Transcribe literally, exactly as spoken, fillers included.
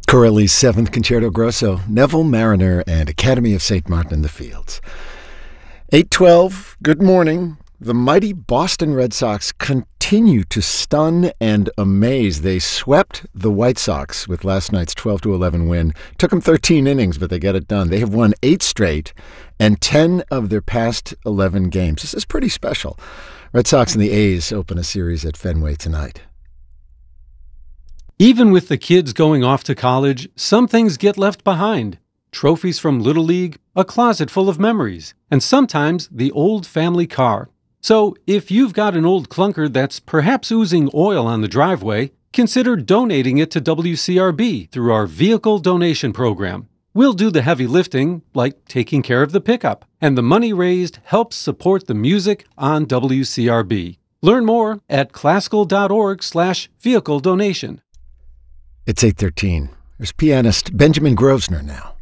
Corelli's Seventh Concerto Grosso, Neville Mariner, and Academy of Saint Martin in the Fields. eight twelve, good morning. The mighty Boston Red Sox continue to stun and amaze. They swept the White Sox with last night's twelve to eleven win. Took them thirteen innings, but they get it done. They have won eight straight and ten of their past eleven games. This is pretty special. Red Sox and the A's open a series at Fenway tonight. Even with the kids going off to college, some things get left behind. Trophies from Little League, a closet full of memories, and sometimes the old family car. So if you've got an old clunker that's perhaps oozing oil on the driveway, consider donating it to W C R B through our vehicle donation program. We'll do the heavy lifting, like taking care of the pickup, and the money raised helps support the music on W C R B. Learn more at classical.org slash vehicle donation. It's eight thirteen. There's pianist Benjamin Grosvenor now.